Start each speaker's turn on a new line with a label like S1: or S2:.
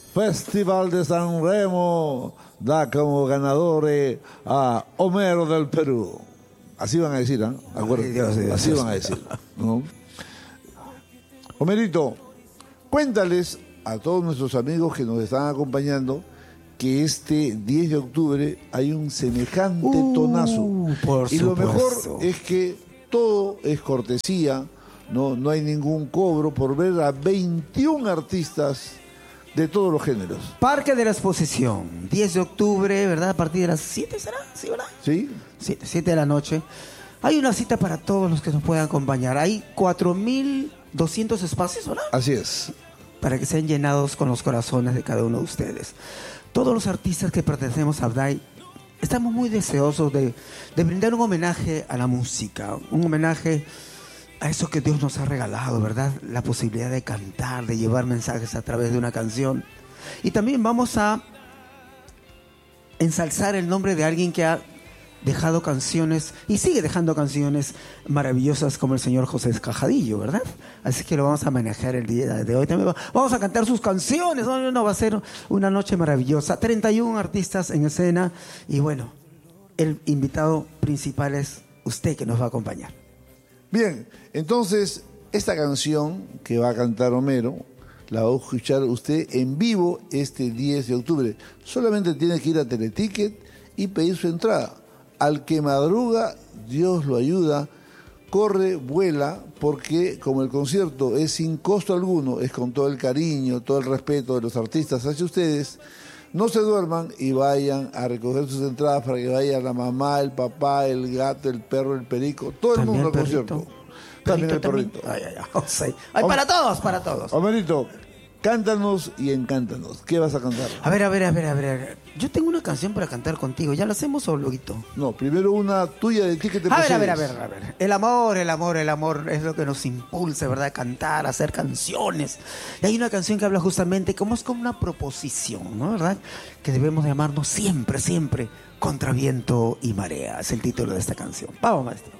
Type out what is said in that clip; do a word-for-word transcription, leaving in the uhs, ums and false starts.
S1: Festival de San Remo da como ganadores a Homero del Perú. Así van a decir, ¿eh? Acuérdense,
S2: Dios, Dios,
S1: así
S2: Dios,
S1: van a
S2: Dios.
S1: decir, ¿no? Homerito, cuéntales a todos nuestros amigos que nos están acompañando que este diez de octubre hay un semejante
S2: Uh,
S1: tonazo.
S2: por
S1: Y lo mejor
S2: supuesto.
S1: es que todo es cortesía, no, no hay ningún cobro por ver a veintiún artistas de todos los géneros.
S2: Parque de la Exposición, diez de octubre, ¿verdad? A partir de las siete, ¿será? Sí, ¿verdad?
S1: ¿Sí?
S2: siete, siete de la noche. Hay una cita para todos los que nos puedan acompañar. Hay cuatro mil doscientos espacios, ¿verdad?
S1: Así es.
S2: Para que sean llenados con los corazones de cada uno de ustedes. Todos los artistas que pertenecemos a Abdai estamos muy deseosos de, de brindar un homenaje a la música, un homenaje a eso que Dios nos ha regalado, ¿verdad? La posibilidad de cantar, de llevar mensajes a través de una canción. Y también vamos a ensalzar el nombre de alguien que ha dejado canciones y sigue dejando canciones maravillosas como el señor José Cajadillo, ¿verdad? Así que lo vamos a manejar el día de hoy. También vamos a cantar sus canciones. No, no, no, va a ser una noche maravillosa. treinta y uno artistas en escena y bueno, el invitado principal es usted que nos va a acompañar.
S1: Bien, entonces esta canción que va a cantar Homero la va a escuchar usted en vivo este diez de octubre. Solamente tiene que ir a Teleticket y pedir su entrada. Al que madruga, Dios lo ayuda, corre, vuela, porque como el concierto es sin costo alguno, es con todo el cariño, todo el respeto de los artistas hacia ustedes, no se duerman y vayan a recoger sus entradas para que vaya la mamá, el papá, el gato, el perro, el perico, todo el
S2: También
S1: mundo al
S2: el perrito.
S1: concierto. También el
S2: También.
S1: perrito.
S2: Ay, ay, ay. Oh, sí. Ay, para todos, para todos.
S1: Homerito, cántanos y encántanos. ¿Qué vas a cantar?
S2: A ver, a ver, a ver, a ver, a ver. Yo tengo una canción para cantar contigo. ¿Ya la hacemos o luego?
S1: No, primero una tuya de ti que te
S2: A ver, a
S1: posees.
S2: ver, a ver, a ver. El amor, el amor, el amor es lo que nos impulsa, ¿verdad? A cantar, a hacer canciones. Y hay una canción que habla justamente como es como una proposición, ¿no? ¿Verdad? Que debemos de amarnos siempre, siempre, contra viento y marea. Es el título de esta canción. Vamos, maestro.